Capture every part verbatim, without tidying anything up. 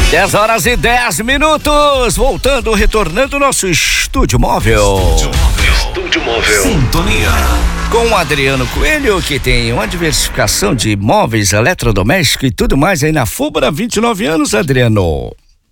dez horas e dez minutos, voltando, retornando nosso estúdio móvel. Estúdio móvel. Estúdio móvel. Sintonia. Com o Adriano Coelho, que tem uma diversificação de móveis, eletrodomésticos e tudo mais aí na Fubra, vinte e nove anos, Adriano.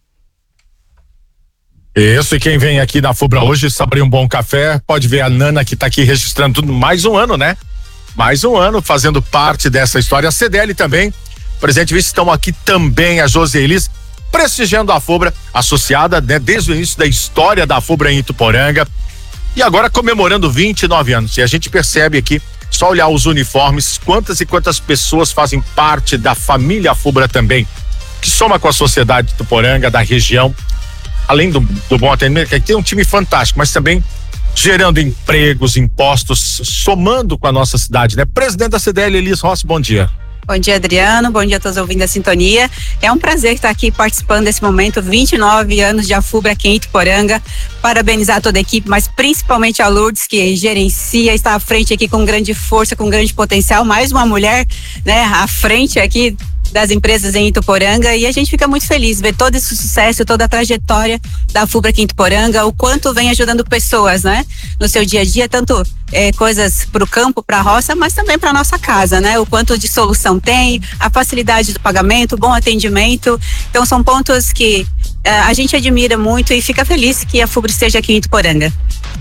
Isso, e quem vem aqui na Fubra hoje, sabe um bom café, pode ver a Nana que tá aqui registrando tudo, mais um ano, né? Mais um ano fazendo parte dessa história. A C D L também, presente vice, estão aqui também a José Elis, prestigiando a Fubra, associada, né, desde o início da história da Fubra em Ituporanga, e agora comemorando vinte e nove anos. E a gente percebe aqui, só olhar os uniformes, quantas e quantas pessoas fazem parte da família Fubra também, que soma com a sociedade de Ituporanga, da região, além do, do bom atendimento, que aqui tem um time fantástico, mas também gerando empregos, impostos, somando com a nossa cidade, né? Presidente da C D L, Elis Rossi, bom dia. Bom dia, Adriano, bom dia a todos ouvindo a Sintonia. É um prazer estar aqui participando desse momento, vinte e nove anos de Afubra aqui em Ituporanga. Parabenizar toda a equipe, mas principalmente a Lourdes, que gerencia, está à frente aqui com grande força, com grande potencial, mais uma mulher, né, à frente aqui das empresas em Ituporanga, e a gente fica muito feliz ver todo esse sucesso, toda a trajetória da Fubra aqui em Ituporanga, o quanto vem ajudando pessoas, né, no seu dia a dia, tanto é, coisas para o campo, para a roça, mas também para nossa casa, né, o quanto de solução tem, a facilidade do pagamento, o bom atendimento. Então são pontos que é, a gente admira muito e fica feliz que a Fubra esteja aqui em Ituporanga.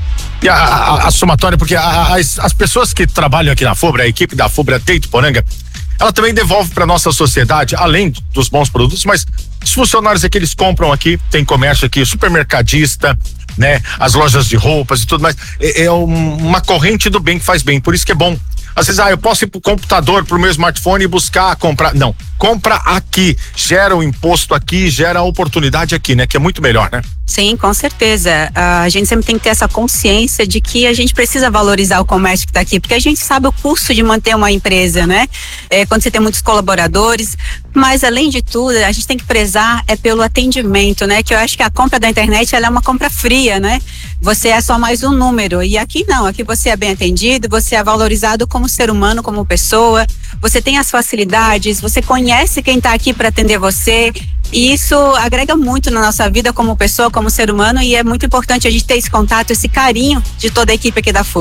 E a, a, a somatória, porque a, as, as pessoas que trabalham aqui na Fubra, a equipe da Fubra de Ituporanga, ela também devolve para nossa sociedade, além dos bons produtos, mas os funcionários aqui, eles compram aqui, tem comércio aqui, supermercadista, né? As lojas de roupas e tudo mais, é, é um, uma corrente do bem que faz bem, por isso que é bom. Às vezes, ah, eu posso ir pro computador, pro meu smartphone e buscar, comprar, não, compra aqui, gera o imposto aqui, gera a oportunidade aqui, né? Que é muito melhor, né? Sim, com certeza. A gente sempre tem que ter essa consciência de que a gente precisa valorizar o comércio que está aqui, porque a gente sabe o custo de manter uma empresa, né? É, quando você tem muitos colaboradores, mas além de tudo, a gente tem que prezar é pelo atendimento, né? Que eu acho que a compra da internet, ela é uma compra fria, né? Você é só mais um número, e aqui não, aqui você é bem atendido, você é valorizado como ser humano, como pessoa, você tem as facilidades, você conhece quem está aqui para atender você, e isso agrega muito na nossa vida como pessoa, como ser humano, e é muito importante a gente ter esse contato, esse carinho de toda a equipe aqui da Fubra.